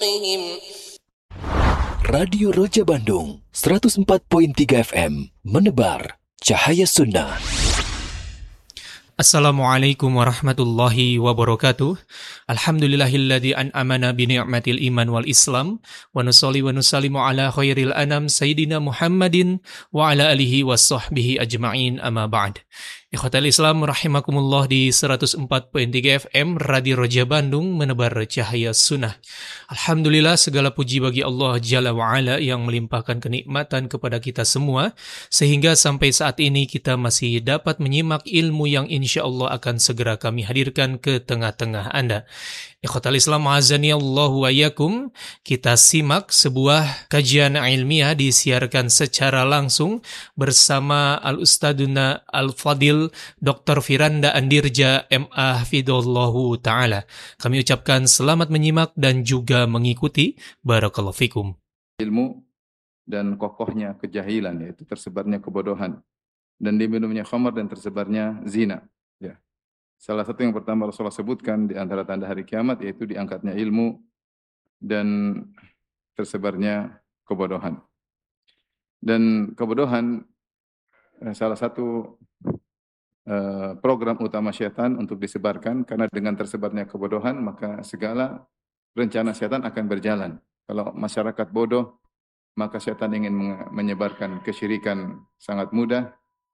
Radio Roja Bandung 104.3 FM menebar cahaya sunnah. Assalamualaikum warahmatullahi wabarakatuh. Alhamdulillahilladzi an'amana bi ni'matil iman wal islam wa nusalli wa nusallimu ala khairil anam sayyidina Muhammadin wa ala alihi wassahbihi ajma'in amma ba'd. Ikhwatal Islam rahimakumullah di 104.3 FM Radio Roja Bandung menebar cahaya sunnah. Alhamdulillah segala puji bagi Allah Jalla wa'ala yang melimpahkan kenikmatan kepada kita semua sehingga sampai saat ini kita masih dapat menyimak ilmu yang insya Allah akan segera kami hadirkan ke tengah-tengah Anda. Ikhwatal Islam azani Allahu wa iyyakum, kita simak sebuah kajian ilmiah disiarkan secara langsung bersama Al-Ustaduna Al-Fadil Dr. Firanda Andirja MA Hafidhullahu Ta'ala. Kami ucapkan selamat menyimak dan juga mengikuti. Barakallahu fikum. Ilmu dan kokohnya kejahilan, yaitu tersebarnya kebodohan, dan diminumnya khamar dan tersebarnya zina. Ya. Salah satu yang pertama Rasulullah sebutkan di antara tanda hari kiamat yaitu diangkatnya ilmu dan tersebarnya kebodohan. Dan kebodohan salah satu program utama syaitan untuk disebarkan, karena dengan tersebarnya kebodohan maka segala rencana syaitan akan berjalan. Kalau masyarakat bodoh, maka syaitan ingin menyebarkan kesyirikan sangat mudah.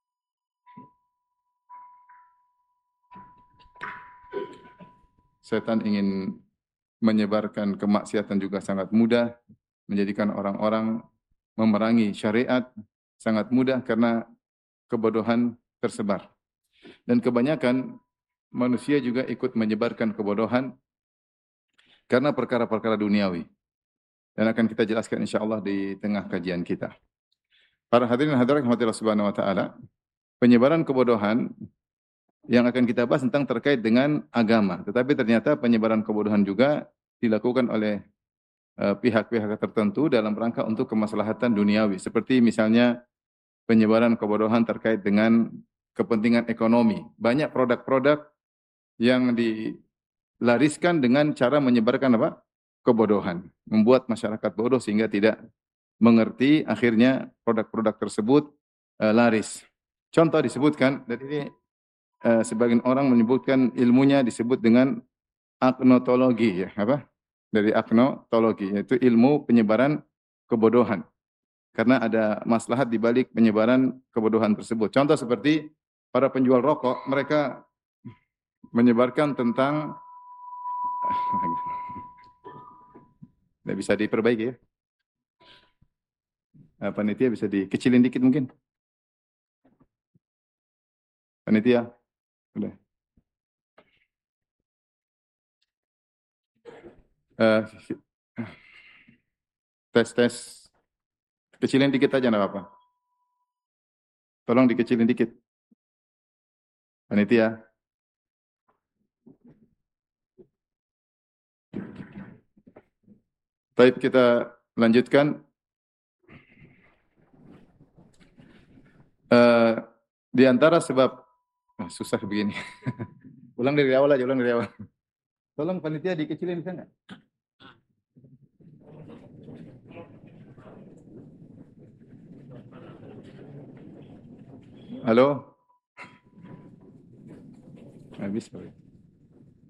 Syaitan ingin menyebarkan kemaksiatan juga sangat mudah, menjadikan orang-orang memerangi syariat sangat mudah karena kebodohan tersebar. Dan kebanyakan manusia juga ikut menyebarkan kebodohan karena perkara-perkara duniawi. Dan akan kita jelaskan insyaAllah di tengah kajian kita. Para hadirin hadirat rahmatillah subhanahu wa ta'ala, penyebaran kebodohan yang akan kita bahas tentang terkait dengan agama. Tetapi ternyata penyebaran kebodohan juga dilakukan oleh pihak-pihak tertentu dalam rangka untuk kemaslahatan duniawi. Seperti misalnya penyebaran kebodohan terkait dengan kepentingan ekonomi. Banyak produk-produk yang dilariskan dengan cara menyebarkan apa? Kebodohan. Membuat masyarakat bodoh sehingga tidak mengerti, akhirnya produk-produk tersebut laris. Contoh disebutkan, dan ini sebagian orang menyebutkan ilmunya disebut dengan agnotologi, ya, apa? Dari agnotologi, yaitu ilmu penyebaran kebodohan. Karena ada maslahat di balik penyebaran kebodohan tersebut. Contoh seperti para penjual rokok, mereka menyebarkan tentang tidak bisa diperbaiki ya. Panitia bisa dikecilin dikit mungkin. Panitia, udah. Tes. Kecilin dikit aja, enggak apa-apa. Tolong dikecilin dikit. Panitia. Baik, kita lanjutkan. Di antara sebab susah begini. Ulang dari awal aja, ulang dari awal. Tolong panitia dikecilin bisa enggak? Halo? Habis, Pak.